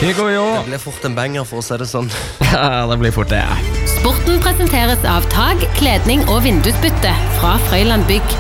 Hugo, jo. Det blir fort en banger for å si det sånn. Ja, det blir fort det. Sporten presenteres av Tag, kledning og vindusbytte fra Frøyland Bygg.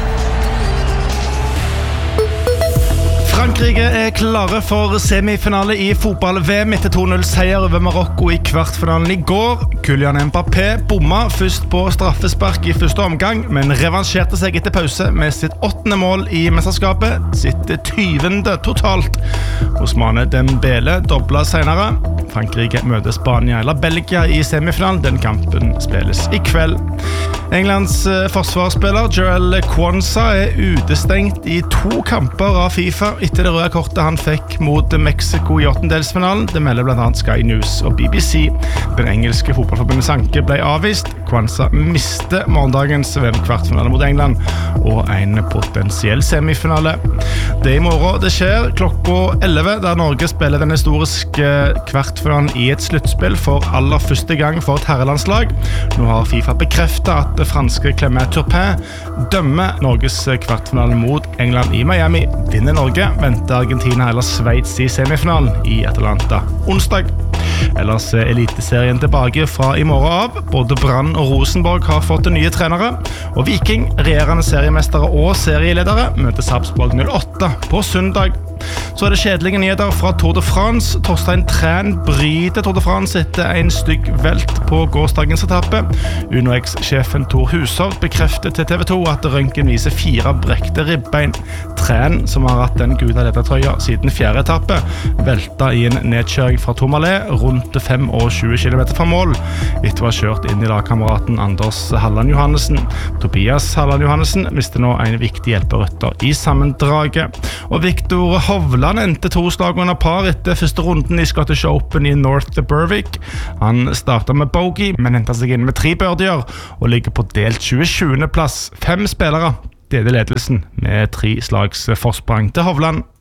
Frankrike klare for semifinale i fotball-VM etter 2-0-seier over Marokko i kvartfinalen i går. Kylian Mbappé bomma først på straffespark i første omgang, men revansjerte seg etter pause med sitt 8. mål i mesterskapet, sitt 20. totalt. Ousmane Dembélé dobla senere. Frankrike møter Spania eller Belgia i semifinalen. Den kampen spilles i kveld. Englands forsvarsspiller Joel Quansah utestengt i 2 kamper av FIFA etter det røde kortet han fikk mot Mexico i 8-delsfinalen. Det melder blant annet Sky News og BBC. Den engelske fotballforbundets anke ble avvist. Quansah mister morgendagens VM-kvartfinale mot England og en potensiell semifinale. Det i morgen det skjer klokka 11, der Norge spiller den historiske kvartfinalen i et sluttspill for aller første gang for et herrelandslag. Nå har FIFA bekreftet at det franske Clément Turpin dømmer Norges kvartfinale mot England i Miami. Vinner Norge, venter Argentina eller Sveits i semifinalen i Atlanta onsdag. Ellers eliteserien tilbake fra i morgen av. Både Brann og Rosenborg har fått nye trenere, og Viking, regjerende seriemestere og serieledere, møter Sarpsborg 08 på søndag. Så det kjedelige nyheter fra Tour de France. Torstein Træn bryter Tour de France etter en stygg velt på gårsdagens etappe. UnoX-sjefen Tor Hushovd bekrefter til TV 2 at røntgen viser 4 brekte ribbein. Træn, som har hatt den gule ledertrøya siden 4. etappe, velta i en nedkjøring fra Tourmalet rundt 25 km fra mål, etter å ha kjørt inn i lagkameraten Anders Halland Johannessen. Tobias Halland Johannessen mister nå en viktig hjelperytter i sammendraget. Og Victor Hovland endte 2 slag under par etter første runden i Scottish Open i North Berwick. Han startet med bogey, men hentet seg inn med 3 birdier og ligger på delt 27. plass. 5 spillere deler ledelsen med 3 slags forsprang til Hovland.